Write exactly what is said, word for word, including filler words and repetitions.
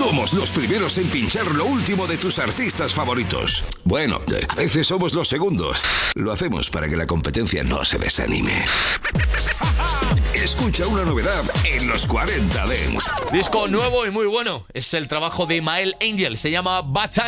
Somos los primeros en pinchar lo último de tus artistas favoritos. Bueno, a veces somos los segundos. Lo hacemos para que la competencia no se desanime. Escucha una novedad en los cuarenta Dance. Disco nuevo y muy bueno. Es el trabajo de Mael Angel. Se llama Bad Time.